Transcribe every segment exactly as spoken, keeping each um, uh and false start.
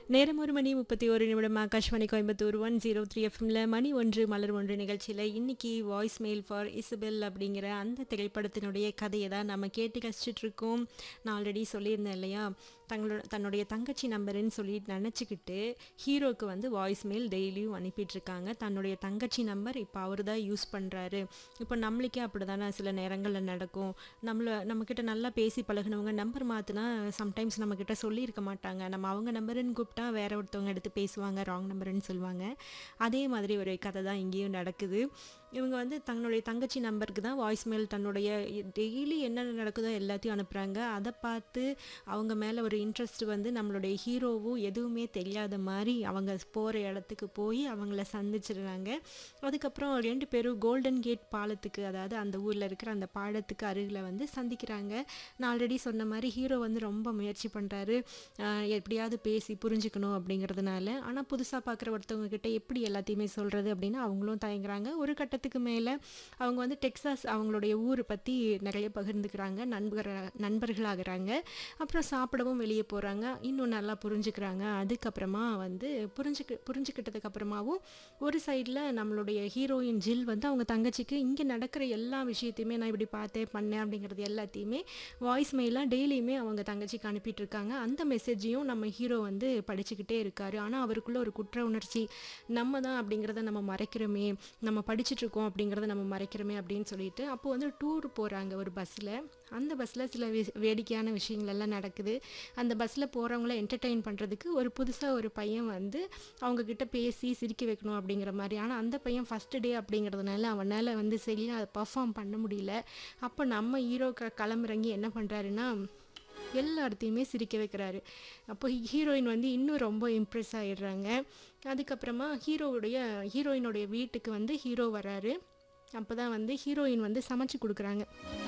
நேரம் ஒரு மணி முப்பத்தி ஒரு நிமிடம் Akashvani Coimbatore one zero three எஃப்எம்ல மணி ஒன்று மலர் ஒன்று நிகழ்ச்சியில் இன்னைக்கு வாய்ஸ் மெயில் ஃபார் இசபெல் அப்படிங்கிற அந்த திரைப்படத்தினுடைய கதையை தான் நம்ம கேட்டு கழிச்சிட்டு இருக்கோம். நான் ஆல்ரெடி சொல்லியிருந்தேன் இல்லையா, தங்களோட தன்னுடைய தங்கச்சி நம்பருன்னு சொல்லி நினச்சிக்கிட்டு ஹீரோக்கு வந்து வாய்ஸ் மெயில் டெய்லியும் அனுப்பிட்டுருக்காங்க. தன்னுடைய தங்கச்சி நம்பர் இப்போ அவர் தான் யூஸ் பண்ணுறாரு. இப்போ நம்மளுக்கே அப்படி தானே சில நேரங்களில் நடக்கும். நம்மளை நம்மக்கிட்ட நல்லா பேசி பழகினவங்க நம்பர் மாற்றினா சம்டைம்ஸ் நம்மக்கிட்ட சொல்லியிருக்க மாட்டாங்க. நம்ம அவங்க நம்பருன்னு கூப்பிட்டா வேற ஒருத்தவங்க எடுத்து பேசுவாங்க, ராங் நம்பருன்னு சொல்லுவாங்க. அதே மாதிரி ஒரு கதை தான் இங்கேயும் நடக்குது. இவங்க வந்து தன்னுடைய தங்கச்சி நம்பருக்கு தான் வாய்ஸ் மெயில் தன்னுடைய டெய்லி என்னென்ன நடக்குதோ எல்லாத்தையும் அனுப்புகிறாங்க. அதை பார்த்து அவங்க மேலே ஒரு இன்ட்ரெஸ்ட் வந்து நம்மளுடைய ஹீரோவும் எதுவுமே தெரியாத மாதிரி அவங்க போகிற இடத்துக்கு போய் அவங்கள சந்திச்சிடுறாங்க. அதுக்கப்புறம் ரெண்டு பேரும் கோல்டன் கேட் பாலத்துக்கு, அதாவது அந்த ஊரில் இருக்கிற அந்த பாலத்துக்கு அருகில் வந்து சந்திக்கிறாங்க. நான் ஆல்ரெடி சொன்ன மாதிரி ஹீரோ வந்து ரொம்ப முயற்சி பண்ணுறாரு, எப்படியாவது பேசி புரிஞ்சுக்கணும் அப்படிங்கிறதுனால. ஆனால் புதுசாக பார்க்குற ஒருத்தவங்க கிட்ட எப்படி எல்லாத்தையுமே சொல்கிறது அப்படின்னு அவங்களும் தயங்குறாங்க. ஒரு கட்டத்துக்கு மேலே அவங்க வந்து டெக்சாஸ் அவங்களுடைய ஊரை பற்றி நிறைய பகிர்ந்துக்கிறாங்க, நண்பர் நண்பர்களாகிறாங்க. அப்புறம் சாப்பிடவும் வெளியே போகிறாங்க, இன்னும் நல்லா புரிஞ்சுக்கிறாங்க. அதுக்கப்புறமா வந்து புரிஞ்சுக்க புரிஞ்சுக்கிட்டதுக்கு அப்புறமாவும் ஒரு சைடில் நம்மளுடைய ஹீரோயின் ஜில் வந்து அவங்க தங்கச்சிக்கு இங்கே நடக்கிற எல்லா விஷயத்தையுமே நான் இப்படி பார்த்தேன் பண்ணேன் அப்படிங்கிறது எல்லாத்தையுமே வாய்ஸ் மெயிலாக டெய்லியுமே அவங்க தங்கச்சிக்கு அனுப்பிட்டு இருக்காங்க. அந்த மெசேஜையும் நம்ம ஹீரோ வந்து படிச்சுக்கிட்டே இருக்காரு. ஆனால் அவருக்குள்ள ஒரு குற்ற உணர்ச்சி, நம்ம தான் அப்படிங்கிறத நம்ம மறைக்கிறோமே, நம்ம படிச்சுட்டு இருக்கோம் அப்படிங்கிறத நம்ம மறைக்கிறோமே அப்படின்னு சொல்லிட்டு அப்போ வந்து டூர் போகிறாங்க ஒரு பஸ்ஸில். அந்த பஸ்ஸில் சில வி வேடிக்கையான விஷயங்கள் எல்லாம் நடக்குது. அந்த பஸ்ஸில் போகிறவங்கள என்டர்டெயின் பண்ணுறதுக்கு ஒரு புதுசாக ஒரு பையன் வந்து அவங்கக்கிட்ட பேசி சிரிக்க வைக்கணும் அப்படிங்கிற மாதிரி. ஆனால் அந்த பையன் ஃபஸ்ட்டு டே அப்படிங்கிறதுனால அவனால் வந்து சரியாக அதை பர்ஃபார்ம் பண்ண முடியல. அப்போ நம்ம ஹீரோ க களமிறங்கி என்ன பண்ணுறாருன்னா எல்லாத்தையுமே சிரிக்க வைக்கிறாரு. அப்போ ஹீரோயின் வந்து இன்னும் ரொம்ப இம்ப்ரெஸ் ஆகிடுறாங்க. அதுக்கப்புறமா ஹீரோவுடைய ஹீரோயினுடைய வீட்டுக்கு வந்து ஹீரோ வராரு. அப்போ தான் வந்து ஹீரோயின் வந்து சமைச்சு கொடுக்குறாங்க.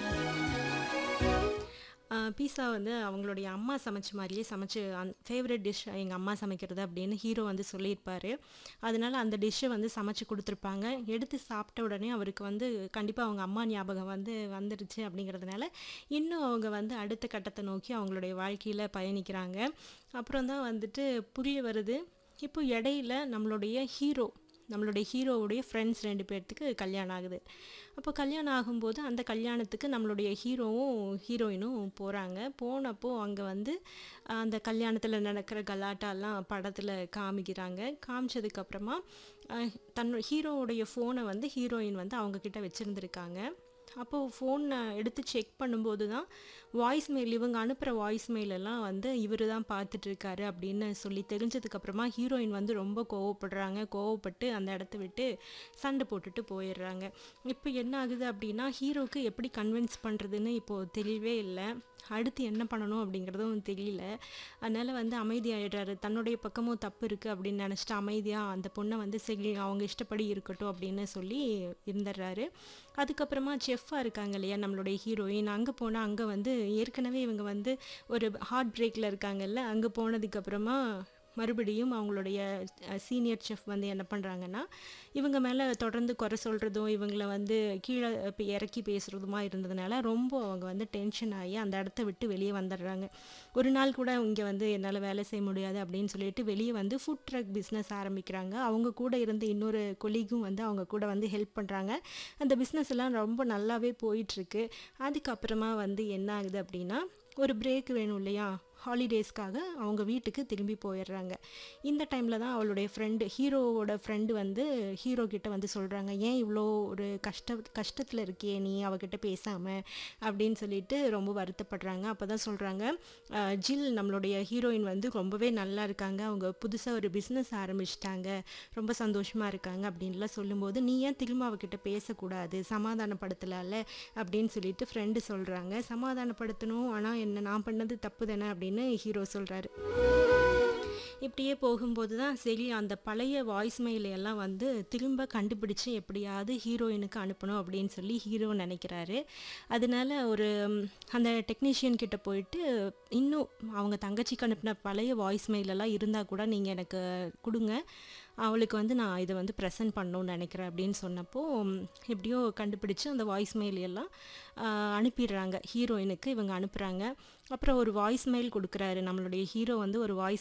பீஸா வந்து அவங்களுடைய அம்மா சமைச்ச மாதிரியே சமைச்சு அந் ஃபேவரட் டிஷ் எங்கள் அம்மா சமைக்கிறது அப்படின்னு ஹீரோ வந்து சொல்லியிருப்பார். அதனால அந்த டிஷ்ஷை வந்து சமைச்சு கொடுத்துருப்பாங்க. எடுத்து சாப்பிட்ட உடனே அவருக்கு வந்து கண்டிப்பாக அவங்க அம்மா ஞாபகம் வந்து வந்துடுச்சு. அப்படிங்கிறதுனால இன்னும் அவங்க வந்து அடுத்த கட்டத்தை நோக்கி அவங்களுடைய வாழ்க்கையில் பயணிக்கிறாங்க. அப்புறம் தான் வந்துட்டு புரிய வருது, இப்போ இடையில நம்மளுடைய ஹீரோ நம்மளுடைய ஹீரோவுடைய ஃப்ரெண்ட்ஸ் ரெண்டு பேர்த்துக்கு கல்யாணம் ஆகுது. அப்போ கல்யாணம் ஆகும்போது அந்த கல்யாணத்துக்கு நம்மளுடைய ஹீரோவும் ஹீரோயினும் போகிறாங்க. போனப்போ அங்கே வந்து அந்த கல்யாணத்தில் நடக்கிற கலாட்டாலாம் படத்தில் காமிக்கிறாங்க. காமிச்சதுக்கப்புறமா தன் ஹீரோவுடைய ஃபோனை வந்து ஹீரோயின் வந்து அவங்கக்கிட்ட வச்சுருந்துருக்காங்க. அப்போது ஃபோனை எடுத்து செக் பண்ணும்போது தான் வாய்ஸ் மெயில், இவங்க அனுப்புகிற வாய்ஸ் மெயிலெல்லாம் வந்து இவர் தான் பார்த்துட்ருக்காரு அப்படின்னு சொல்லி தெரிஞ்சதுக்கப்புறமா ஹீரோயின் வந்து ரொம்ப கோவப்படுறாங்க. கோவப்பட்டு அந்த இடத்த விட்டு சண்டை போட்டுட்டு போயிடுறாங்க. இப்போ என்ன ஆகுது அப்படின்னா ஹீரோவுக்கு எப்படி கன்வின்ஸ் பண்ணுறதுன்னு இப்போது தெரியவே இல்லை. அடுத்து என்ன பண்ணணும் அப்படிங்கிறதும் தெரியல. அதனால் வந்து அமைதியாகிடுறாரு. தன்னுடைய பக்கமும் தப்பு இருக்குது அப்படின்னு நினச்சிட்டு அமைதியாக அந்த பொண்ணை வந்து சரி அவங்க இஷ்டப்படி இருக்கட்டும் அப்படின்னு சொல்லி இருந்துடுறாரு. அதுக்கப்புறமா செஃப்பாக இருக்காங்க இல்லையா நம்மளுடைய ஹீரோயின், அங்கே போனால் அங்கே வந்து ஏற்கனவே இவங்க வந்து ஒரு ஹார்ட் பிரேக்கில் இருக்காங்கல்ல, அங்கே போனதுக்கப்புறமா மறுபடியும் அவங்களுடைய சீனியர் செஃப் வந்து என்ன பண்ணுறாங்கன்னா இவங்க மேலே தொடர்ந்து குறை சொல்கிறதும் இவங்களை வந்து கீழே இறக்கி பேசுகிறதுமா இருந்ததுனால ரொம்ப அவங்க வந்து டென்ஷன் ஆகி அந்த இடத்த விட்டு வெளியே வந்துடுறாங்க. ஒரு நாள் கூட இங்கே வந்து என்னால் வேலை செய்ய முடியாது அப்படின்னு சொல்லிட்டு வெளியே வந்து ஃபுட் ட்ரக் பிஸ்னஸ் ஆரம்பிக்கிறாங்க. அவங்க கூட இருந்து இன்னொரு கொலீகும் வந்து அவங்க கூட வந்து ஹெல்ப் பண்ணுறாங்க. அந்த பிஸ்னஸ் எல்லாம் ரொம்ப நல்லாவே போயிட்டுருக்கு. அதுக்கப்புறமா வந்து என்ன ஆகுது அப்படின்னா ஒரு பிரேக் வேணும் இல்லையா, ஹாலிடேஸ்க்காக அவங்க வீட்டுக்கு திரும்பி போயிடுறாங்க. இந்த டைமில் தான் அவளுடைய ஃப்ரெண்டு, ஹீரோவோட ஃப்ரெண்டு வந்து ஹீரோ கிட்ட வந்து சொல்கிறாங்க, ஏன் இவ்வளோ ஒரு கஷ்ட கஷ்டத்தில் இருக்கியே நீ அவகிட்ட பேசாமல் அப்படின்னு சொல்லிட்டு ரொம்ப வருத்தப்படுறாங்க. அப்போ தான் சொல்கிறாங்க, ஜில் நம்மளுடைய ஹீரோயின் வந்து ரொம்பவே நல்லா இருக்காங்க, அவங்க புதுசாக ஒரு பிஸ்னஸ் ஆரம்பிச்சிட்டாங்க, ரொம்ப சந்தோஷமாக இருக்காங்க அப்படின்லாம் சொல்லும்போது நீ ஏன் திரும்ப அவகிட்ட பேசக்கூடாது, சமாதானப்படுத்தலாம்ல அப்படின்னு சொல்லிட்டு ஃப்ரெண்டு சொல்கிறாங்க. சமாதானப்படுத்தணும், ஆனால் என்ன நான் பண்ணது தப்பு தானே அப்படின்னு ஹீரோ சொல்கிறாரு. இப்படியே போகும்போது தான் சரி அந்த பழைய வாய்ஸ் மெயில் எல்லாம் வந்து திரும்ப கண்டுபிடிச்சு எப்படியாவது ஹீரோயினுக்கு அனுப்பணும் அப்படின்னு சொல்லி ஹீரோ நினைக்கிறாரு. அதனால ஒரு அந்த டெக்னீஷியன் கிட்ட போயிட்டு இன்னும் அவங்க தங்கச்சிக்கு அனுப்பின பழைய வாய்ஸ் மெயிலெல்லாம் இருந்தால் கூட நீங்கள் எனக்கு கொடுங்க, அவளுக்கு வந்து நான் இதை வந்து ப்ரெசென்ட் பண்ணணும்னு நினைக்கிறேன் அப்படின்னு சொன்னப்போ எப்படியோ கண்டுபிடிச்சு அந்த வாய்ஸ் மெயில் எல்லாம் அனுப்பிடுறாங்க ஹீரோயினுக்கு. இவங்க அனுப்புகிறாங்க. அப்புறம் ஒரு வாய்ஸ் மெயில் கொடுக்குறாரு நம்மளுடைய ஹீரோ வந்து ஒரு வாய்ஸ்